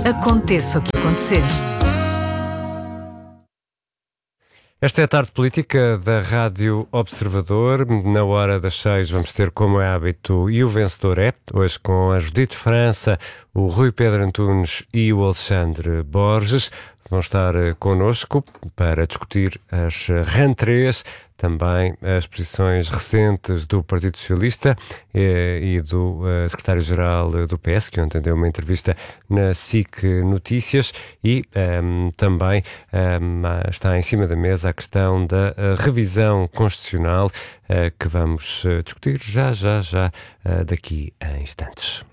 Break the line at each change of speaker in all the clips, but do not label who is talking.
Aconteça o que acontecer.
Esta é a tarde política da Rádio Observador. Na hora das 6 vamos ter, como é hábito, E o Vencedor é. Hoje com a Judite França, o Rui Pedro Antunes e o Alexandre Borges. Vão estar connosco para discutir as rentrées, também as posições recentes do Partido Socialista e do secretário-geral do PS, que ontem deu uma entrevista na SIC Notícias, e também está em cima da mesa a questão da revisão constitucional, que vamos discutir já daqui a instantes.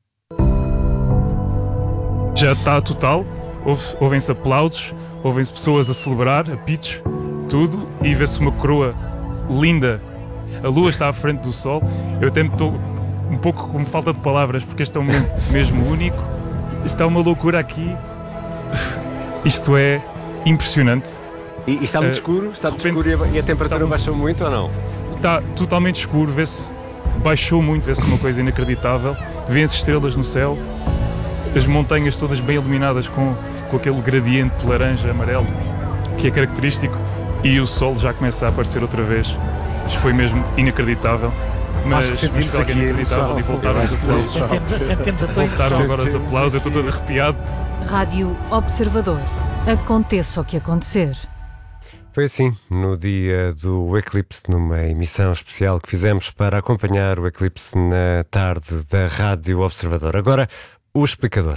Já está total. Ouvem-se aplausos, ouvem-se pessoas a celebrar, apitos, tudo, e vê-se uma coroa linda. A lua está à frente do sol. Eu até estou um pouco com falta de palavras, porque este é um momento mesmo único. Está uma loucura aqui. Isto é impressionante.
E está muito escuro? Está muito escuro e a temperatura baixou muito ou não?
Está totalmente escuro, baixou muito, vê-se uma coisa inacreditável. Vêem-se estrelas no céu, as montanhas todas bem iluminadas com aquele gradiente de laranja, amarelo, que é característico, e o sol já começa a aparecer outra vez. Isto foi mesmo inacreditável. Mas
sentimos aqui
inacreditável, e voltaram os aplausos. Voltaram agora os aplausos, eu estou todo arrepiado.
Rádio Observador. Aconteça o que acontecer.
Foi assim, no dia do eclipse, numa emissão especial que fizemos para acompanhar o eclipse na tarde da Rádio Observador. Agora, o explicador.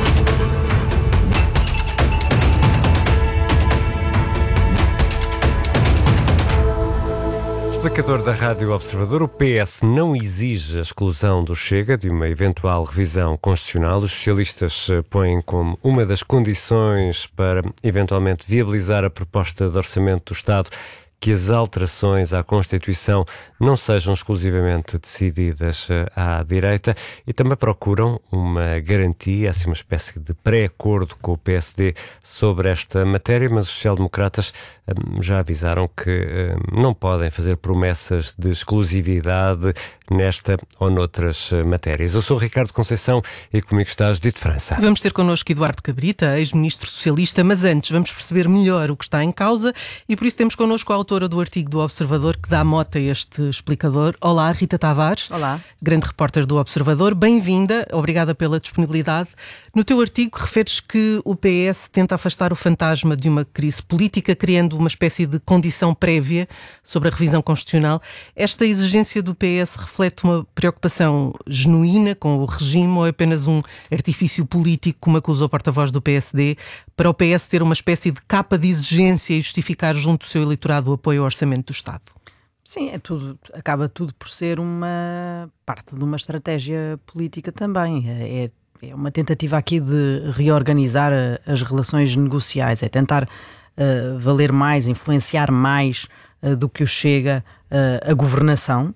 Explicador da Rádio Observador. O PS não exige a exclusão do Chega de uma eventual revisão constitucional. Os socialistas põem como uma das condições para eventualmente viabilizar a proposta de orçamento do Estado que as alterações à Constituição não sejam exclusivamente decididas à direita, e também procuram uma garantia, assim uma espécie de pré-acordo com o PSD sobre esta matéria, mas os social-democratas já avisaram que não podem fazer promessas de exclusividade nesta ou noutras matérias. Eu sou o Ricardo Conceição e comigo está a Judite França.
Vamos ter connosco Eduardo Cabrita, ex-ministro socialista, mas antes vamos perceber melhor o que está em causa, e por isso temos connosco a autora do artigo do Observador que dá mote a este explicador. Olá, Rita Tavares.
Olá.
Grande repórter do Observador. Bem-vinda, obrigada pela disponibilidade. No teu artigo referes que o PS tenta afastar o fantasma de uma crise política, criando uma espécie de condição prévia sobre a revisão constitucional. Esta exigência do PS reflete uma preocupação genuína com o regime ou é apenas um artifício político, como acusou o porta-voz do PSD, para o PS ter uma espécie de capa de exigência e justificar junto do seu eleitorado o apoio ao orçamento do Estado?
Sim, acaba tudo por ser uma parte de uma estratégia política também. É uma tentativa aqui de reorganizar as relações negociais, é tentar valer mais, influenciar mais do que o Chega a governação,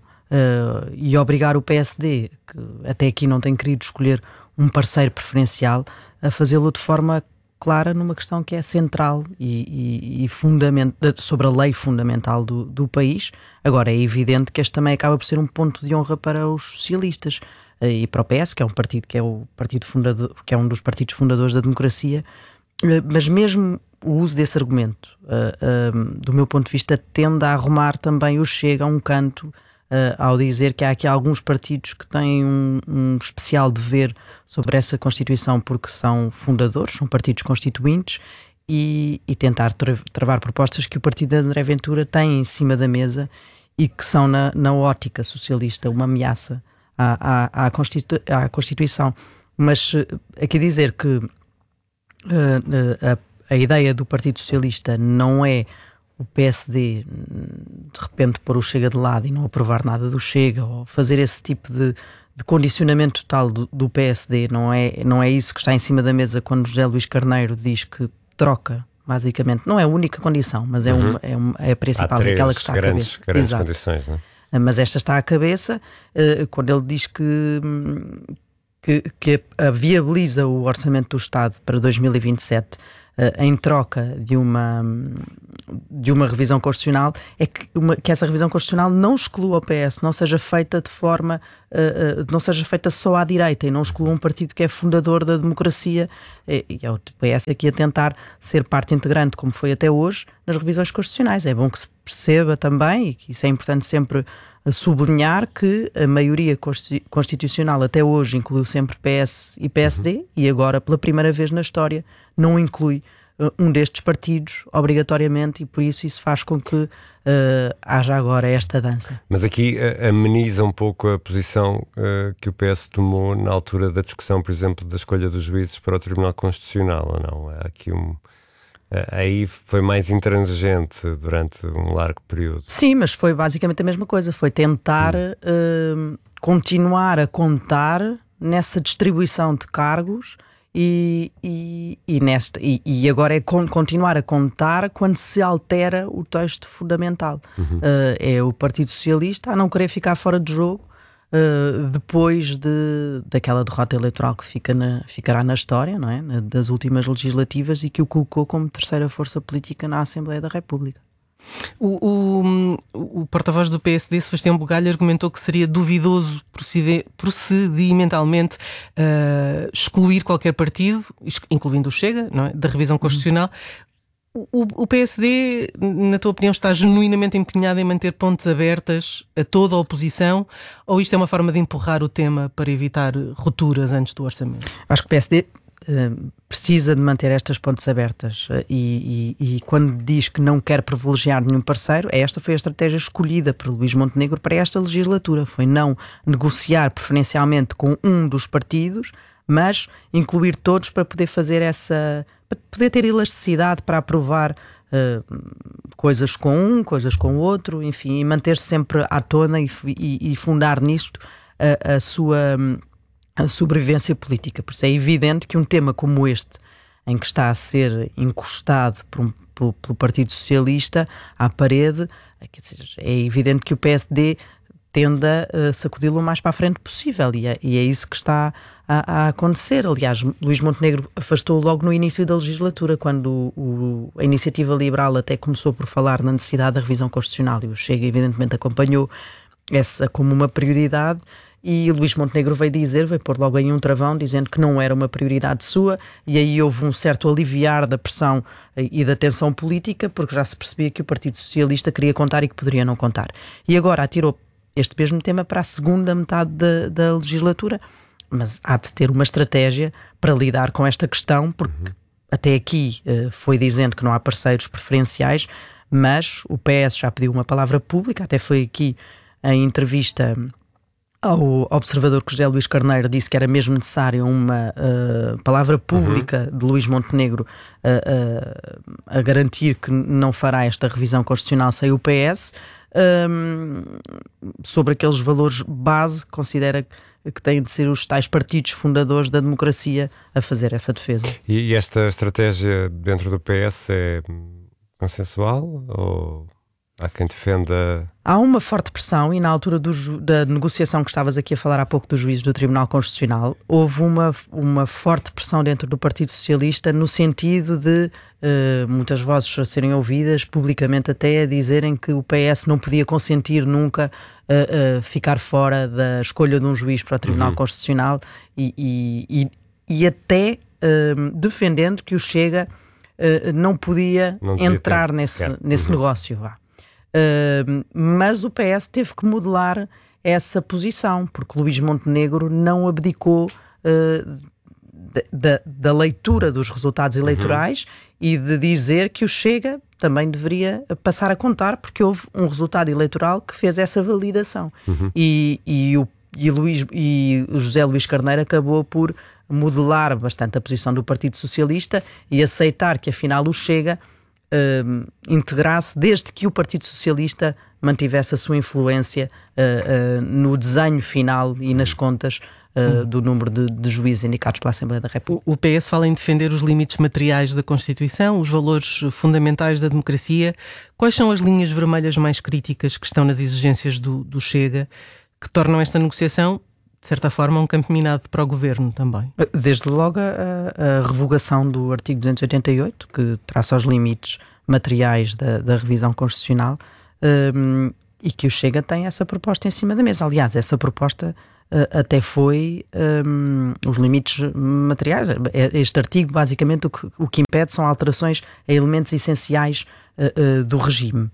e obrigar o PSD, que até aqui não tem querido escolher um parceiro preferencial, a fazê-lo de forma clara numa questão que é central e sobre a lei fundamental do país. Agora, é evidente que este também acaba por ser um ponto de honra para os socialistas e para o PS, que é um partido que é o partido fundador, que é um dos partidos fundadores da democracia. Mas mesmo o uso desse argumento, do meu ponto de vista, tende a arrumar também o Chega a um canto, ao dizer que há aqui alguns partidos que têm um especial dever sobre essa Constituição porque são fundadores, são partidos constituintes, e tentar travar propostas que o partido de André Ventura tem em cima da mesa e que são, na ótica socialista, uma ameaça à Constituição. Mas aqui dizer que a ideia do Partido Socialista não é o PSD de repente pôr o Chega de lado e não aprovar nada do Chega, ou fazer esse tipo de condicionamento total do PSD. Não é isso que está em cima da mesa quando José Luís Carneiro diz que troca, basicamente. Não é a única condição, mas é a principal, aquela que está à cabeça.
Grandes condições, não é?
Mas esta está à cabeça, quando ele diz que viabiliza o orçamento do Estado para 2027 em troca de uma revisão constitucional, é que essa revisão constitucional não exclua o PS, não seja feita de forma, não seja feita só à direita e não exclua um partido que é fundador da democracia, e é o PS aqui a tentar ser parte integrante, como foi até hoje, nas revisões constitucionais. É bom que se perceba também, e que isso é importante sempre sublinhar, que a maioria constitucional até hoje incluiu sempre PS e PSD, e agora, pela primeira vez na história, não inclui um destes partidos obrigatoriamente, e por isso faz com que haja agora esta dança.
Mas aqui ameniza um pouco a posição que o PS tomou na altura da discussão, por exemplo, da escolha dos juízes para o Tribunal Constitucional, ou não? Há aqui aí foi mais intransigente durante um largo período.
Sim, mas foi basicamente a mesma coisa. Foi tentar continuar a contar nessa distribuição de cargos e agora é continuar a contar quando se altera o texto fundamental. É o Partido Socialista a não querer ficar fora de jogo depois daquela derrota eleitoral que ficará na história, não é? Das últimas legislativas, e que o colocou como terceira força política na Assembleia da República.
O porta-voz do PSD, Sebastião Bugalho, argumentou que seria duvidoso procedimentalmente excluir qualquer partido, incluindo o Chega, não é? Da revisão constitucional. O PSD, na tua opinião, está genuinamente empenhado em manter pontes abertas a toda a oposição, ou isto é uma forma de empurrar o tema para evitar rupturas antes do orçamento?
Acho que o PSD precisa de manter estas pontes abertas e quando diz que não quer privilegiar nenhum parceiro, esta foi a estratégia escolhida por Luís Montenegro para esta legislatura, foi não negociar preferencialmente com um dos partidos, mas incluir todos para poder fazer para poder ter elasticidade para aprovar coisas com um, coisas com o outro, enfim, e manter-se sempre à tona e fundar nisto a sua sobrevivência política. Por isso é evidente que um tema como este, em que está a ser encostado pelo Partido Socialista à parede, é evidente que o PSD tenda a sacudi-lo o mais para a frente possível, e é isso que está a acontecer. Aliás, Luís Montenegro afastou logo no início da legislatura, quando a Iniciativa Liberal até começou por falar na necessidade da revisão constitucional, e o Chega evidentemente acompanhou essa como uma prioridade, e Luís Montenegro veio pôr logo aí um travão, dizendo que não era uma prioridade sua, e aí houve um certo aliviar da pressão e da tensão política, porque já se percebia que o Partido Socialista queria contar e que poderia não contar. E agora atirou este mesmo tema para a segunda metade da legislatura, mas há de ter uma estratégia para lidar com esta questão, porque até aqui foi dizendo que não há parceiros preferenciais, mas o PS já pediu uma palavra pública, até foi aqui em entrevista ao observador que José Luís Carneiro disse que era mesmo necessária uma palavra pública de Luís Montenegro a garantir que não fará esta revisão constitucional sem o PS, sobre aqueles valores base, considera que têm de ser os tais partidos fundadores da democracia a fazer essa defesa.
E esta estratégia dentro do PS é consensual, ou há quem defenda?
Há uma forte pressão, e na altura da negociação que estavas aqui a falar há pouco dos juízes do Tribunal Constitucional, houve uma forte pressão dentro do Partido Socialista, no sentido de muitas vozes a serem ouvidas publicamente, até a dizerem que o PS não podia consentir nunca ficar fora da escolha de um juiz para o Tribunal Constitucional, e até defendendo que o Chega não podia entrar nesse negócio. Mas o PS teve que modelar essa posição, porque Luís Montenegro não abdicou da leitura dos resultados eleitorais e de dizer que o Chega também deveria passar a contar, porque houve um resultado eleitoral que fez essa validação. E o José Luís Carneiro acabou por modelar bastante a posição do Partido Socialista e aceitar que afinal o Chega integrasse, desde que o Partido Socialista mantivesse a sua influência no desenho final e nas contas do número de juízes indicados pela Assembleia da República.
O PS fala em defender os limites materiais da Constituição, os valores fundamentais da democracia. Quais são as linhas vermelhas mais críticas que estão nas exigências do Chega, que tornam esta negociação de certa forma, um campo minado para o Governo também.
Desde logo a revogação do artigo 288, que traça os limites materiais da revisão constitucional, e que o Chega tem essa proposta em cima da mesa. Aliás, essa proposta até foi os limites materiais. Este artigo, basicamente, o que impede são alterações a elementos essenciais do regime.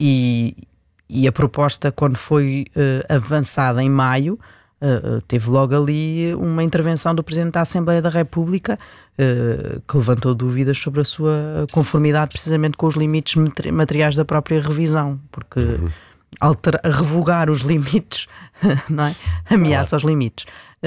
E a proposta, quando foi avançada em maio, teve logo ali uma intervenção do Presidente da Assembleia da República, que levantou dúvidas sobre a sua conformidade precisamente com os limites materiais da própria revisão, porque revogar os limites não é? Ameaça os limites.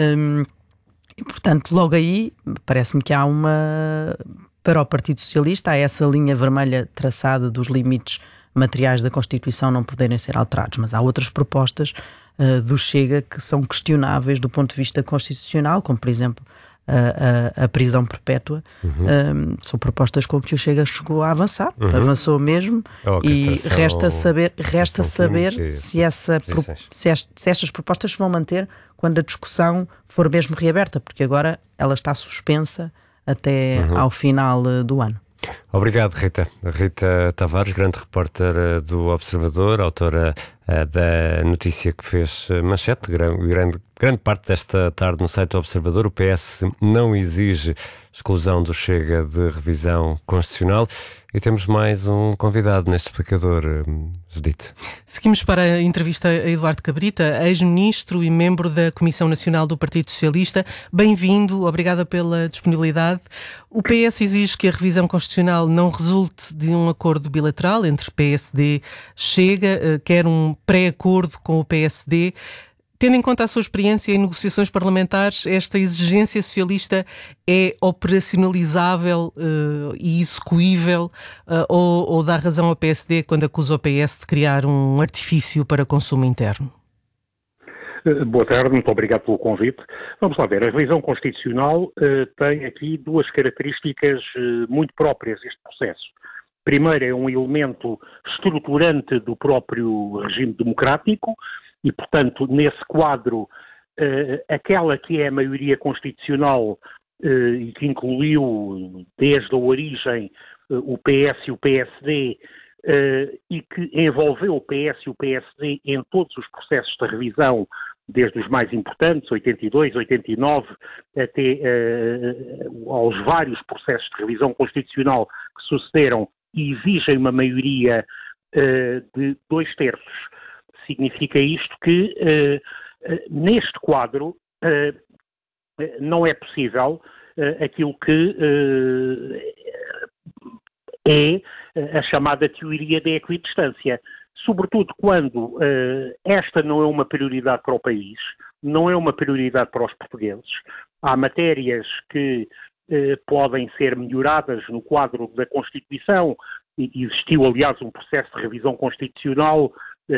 E, portanto, logo aí parece-me que há para o Partido Socialista, há essa linha vermelha traçada dos limites materiais da Constituição não poderem ser alterados, mas há outras propostas do Chega que são questionáveis do ponto de vista constitucional, como por exemplo a prisão perpétua. São propostas com que o Chega chegou a avançar, avançou mesmo, e resta saber se estas propostas se vão manter quando a discussão for mesmo reaberta, porque agora ela está suspensa até ao final do ano.
Obrigado, Rita. Rita Tavares, grande repórter do Observador, autora da notícia que fez manchete, grande parte desta tarde no site do Observador. O PS não exige exclusão do Chega de revisão constitucional. E temos mais um convidado neste explicador, Judite.
Seguimos para a entrevista a Eduardo Cabrita, ex-ministro e membro da Comissão Nacional do Partido Socialista. Bem-vindo, obrigada pela disponibilidade. O PS exige que a revisão constitucional não resulte de um acordo bilateral entre PSD e Chega, quer um pré-acordo com o PSD. Tendo em conta a sua experiência em negociações parlamentares, esta exigência socialista é operacionalizável e execuível ou dá razão ao PSD quando acusa o PS de criar um artifício para consumo interno?
Boa tarde, muito obrigado pelo convite. Vamos lá ver, a revisão constitucional tem aqui duas características muito próprias deste processo. Primeiro, é um elemento estruturante do próprio regime democrático, e, portanto, nesse quadro, aquela que é a maioria constitucional e que incluiu desde a origem o PS e o PSD e que envolveu o PS e o PSD em todos os processos de revisão, desde os mais importantes, 82, 89, até aos vários processos de revisão constitucional que sucederam e exigem uma maioria de 2/3. Significa isto que, neste quadro, não é possível aquilo que é a chamada teoria da equidistância. Sobretudo quando esta não é uma prioridade para o país, não é uma prioridade para os portugueses. Há matérias que podem ser melhoradas no quadro da Constituição. Existiu, aliás, um processo de revisão constitucional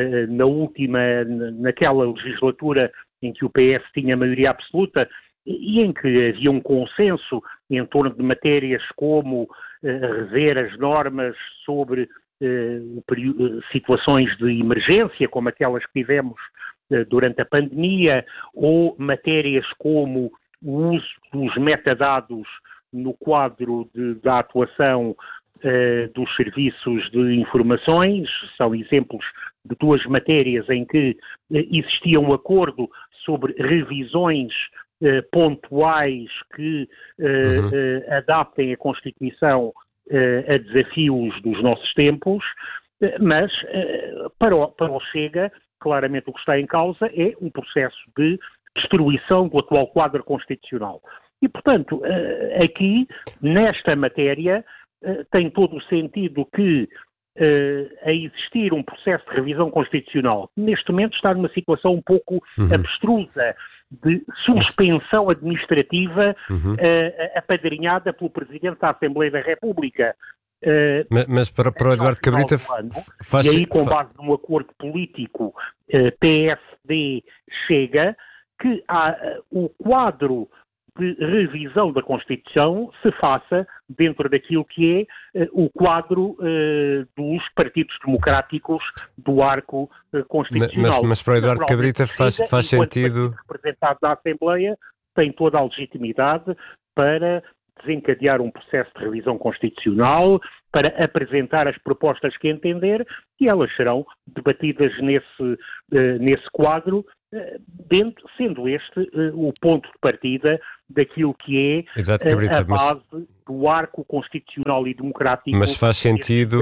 naquela legislatura em que o PS tinha maioria absoluta e em que havia um consenso em torno de matérias como rever as normas sobre situações de emergência, como aquelas que tivemos durante a pandemia, ou matérias como o uso dos metadados no quadro da atuação dos serviços de informações. São exemplos de duas matérias em que existia um acordo sobre revisões pontuais que adaptem a Constituição a desafios dos nossos tempos, mas para o Chega, claramente o que está em causa é um processo de destruição do atual quadro constitucional. E, portanto, aqui, nesta matéria, tem todo o sentido que, a existir um processo de revisão constitucional, neste momento está numa situação um pouco abstrusa de suspensão administrativa apadrinhada pelo Presidente da Assembleia da República.
Mas para o Eduardo Cabrita
e aí, com base num acordo político PSD-Chega, que o quadro de revisão da Constituição se faça dentro daquilo que é o quadro dos partidos democráticos do arco constitucional.
Mas para o Eduardo Cabrita faz sentido...
representado na Assembleia tem toda a legitimidade para desencadear um processo de revisão constitucional, para apresentar as propostas que entender, e elas serão debatidas nesse quadro, sendo este o ponto de partida daquilo que é a base do arco constitucional e democrático.
Mas faz sentido,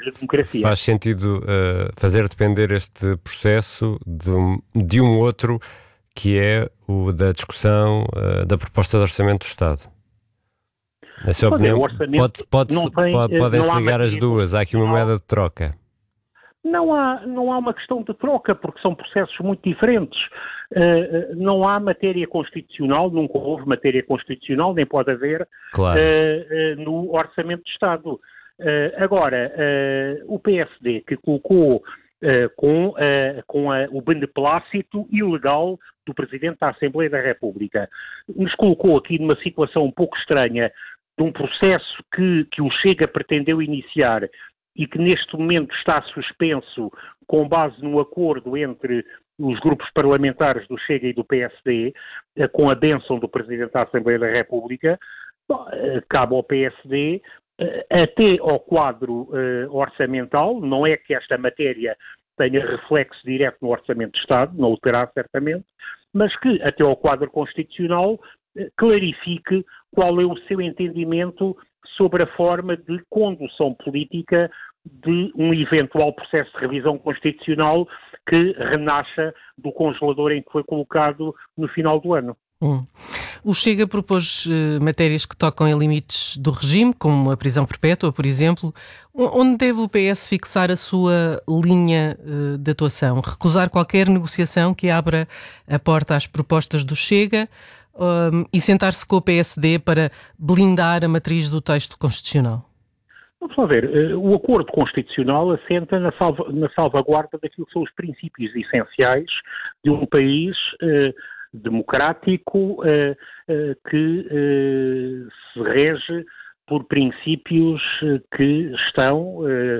fazer depender este processo de um outro, que é o da discussão da proposta de Orçamento do Estado. Na sua opinião, podem-se ligar as duas? Há aqui uma moeda de troca?
Não há uma questão de troca, porque são processos muito diferentes. Não há matéria constitucional, nunca houve matéria constitucional, nem pode haver,
claro,
no Orçamento de Estado. Agora, o PSD, que colocou com o beneplácito ilegal do Presidente da Assembleia da República, nos colocou aqui numa situação um pouco estranha, de um processo que o Chega pretendeu iniciar e que neste momento está suspenso com base no acordo entre os grupos parlamentares do Chega e do PSD, com a bênção do Presidente da Assembleia da República. Cabe ao PSD, até ao quadro orçamental, não é que esta matéria tenha reflexo direto no Orçamento de Estado, não o terá certamente, mas que até ao quadro constitucional clarifique qual é o seu entendimento sobre a forma de condução política de um eventual processo de revisão constitucional que renasça do congelador em que foi colocado no final do ano.
O Chega propôs matérias que tocam em limites do regime, como a prisão perpétua, por exemplo. Onde deve o PS fixar a sua linha de atuação? Recusar qualquer negociação que abra a porta às propostas do Chega e sentar-se com o PSD para blindar a matriz do texto constitucional?
Vamos lá ver, o acordo constitucional assenta na salvaguarda daquilo que são os princípios essenciais de um país democrático que se rege por princípios que estão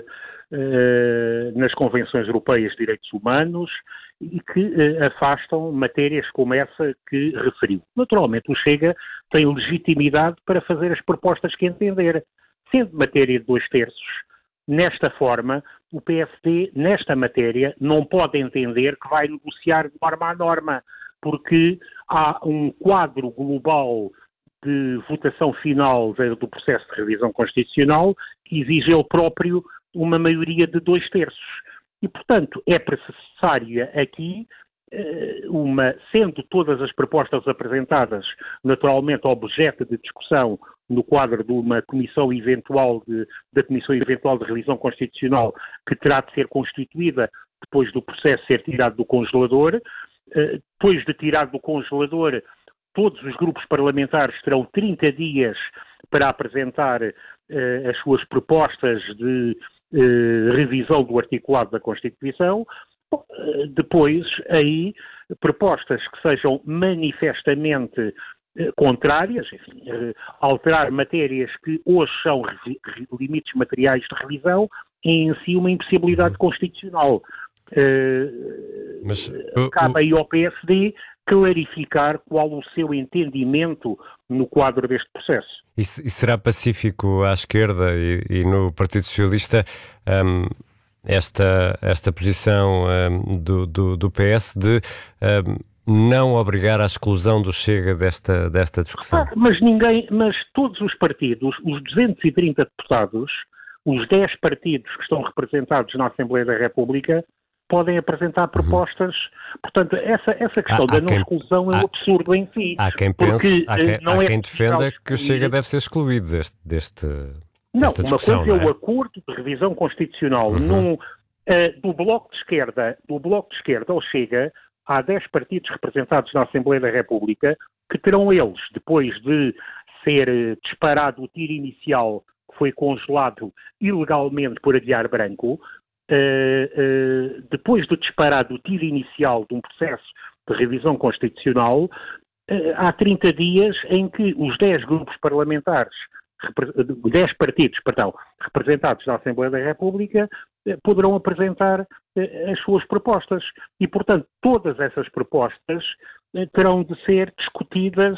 nas Convenções Europeias de Direitos Humanos e que afastam matérias como essa que referiu. Naturalmente, o Chega tem legitimidade para fazer as propostas que entender. Sendo matéria de 2/3, nesta forma, o PSD, nesta matéria, não pode entender que vai negociar de norma a norma, porque há um quadro global de votação final do processo de revisão constitucional que exige ele próprio uma maioria de 2/3. E, portanto, é necessária aqui sendo todas as propostas apresentadas naturalmente objeto de discussão no quadro de uma comissão eventual da Comissão Eventual de Revisão Constitucional que terá de ser constituída depois do processo ser tirado do congelador. Depois de tirado do congelador, todos os grupos parlamentares terão 30 dias para apresentar as suas propostas de revisão do articulado da Constituição. Depois, aí, propostas que sejam manifestamente contrárias, enfim, alterar matérias que hoje são limites materiais de revisão, é em si uma impossibilidade constitucional. Cabe aí ao PSD clarificar qual o seu entendimento no quadro deste processo.
E será pacífico à esquerda e no Partido Socialista esta posição do PS de não obrigar à exclusão do Chega desta discussão?
Mas todos os partidos, os 230 deputados, os 10 partidos que estão representados na Assembleia da República, podem apresentar propostas. Portanto, essa questão da não exclusão é um absurdo em si.
Há quem pense, há quem defenda que o Chega deve ser excluído desta discussão.
Uma coisa é o acordo de revisão constitucional. Do Bloco de Esquerda ao Chega, há 10 partidos representados na Assembleia da República que terão eles, depois de ser disparado o tiro inicial que foi congelado ilegalmente por Aguiar Branco, depois de disparado o tiro inicial de um processo de revisão constitucional, há 30 dias em que os 10 grupos parlamentares, 10 partidos, representados na Assembleia da República, poderão apresentar as suas propostas. E, portanto, todas essas propostas terão de ser discutidas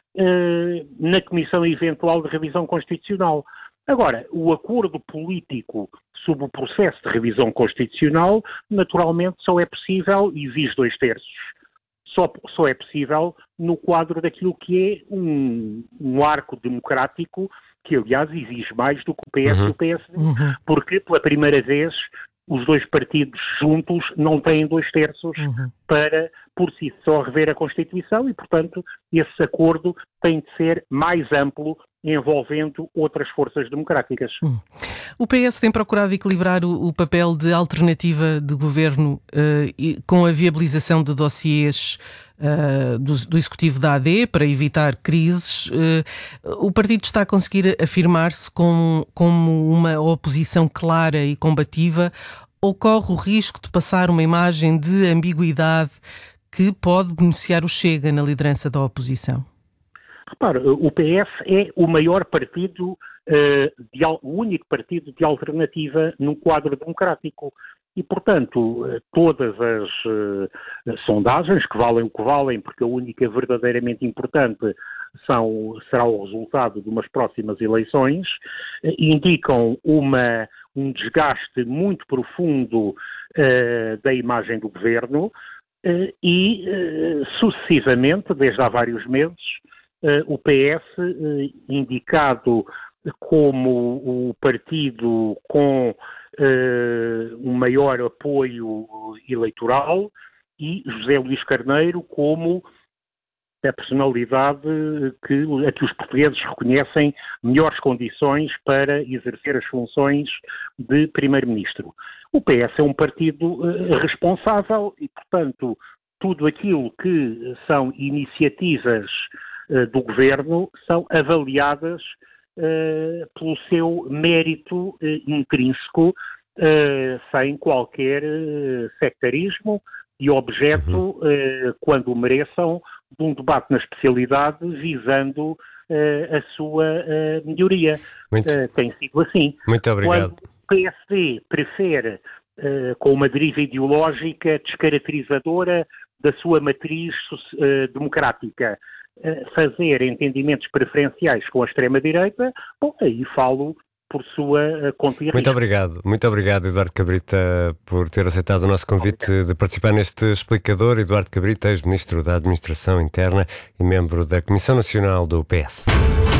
na Comissão Eventual de Revisão Constitucional. Agora, o acordo político sobre o processo de revisão constitucional, naturalmente, só é possível, e exige 2/3, só é possível no quadro daquilo que é um arco democrático que, aliás, exige mais do que o PS e o PSD, porque, pela primeira vez, os dois partidos juntos não têm 2/3 para, por si só, rever a Constituição e, portanto, esse acordo tem de ser mais amplo, envolvendo outras forças democráticas.
O PS tem procurado equilibrar o papel de alternativa de governo com a viabilização de dossiês do Executivo da AD para evitar crises. O partido está a conseguir afirmar-se como uma oposição clara e combativa, ou corre o risco de passar uma imagem de ambiguidade que pode beneficiar o Chega na liderança da oposição?
Repara, o PS é o maior partido, o único partido de alternativa num quadro democrático. E, portanto, todas as sondagens, que valem o que valem, porque a única verdadeiramente importante será o resultado de umas próximas eleições, indicam um desgaste muito profundo da imagem do governo e, sucessivamente, desde há vários meses, o PS, indicado como o partido com um maior apoio eleitoral, e José Luís Carneiro como a personalidade a que os portugueses reconhecem melhores condições para exercer as funções de Primeiro-Ministro. O PS é um partido responsável e, portanto, tudo aquilo que são iniciativas do Governo são avaliadas pelo seu mérito intrínseco, sem qualquer sectarismo e objeto, quando o mereçam, de um debate na especialidade visando a sua melhoria. Tem sido assim.
Muito obrigado.
Quando o PSD prefere, com uma deriva ideológica descaracterizadora da sua matriz democrática, fazer entendimentos preferenciais com a extrema-direita, bom, aí falo por sua conta e risco.
Muito obrigado, Eduardo Cabrita, por ter aceitado o nosso convite de participar neste explicador. Eduardo Cabrita, ex-ministro da Administração Interna e membro da Comissão Nacional do PS.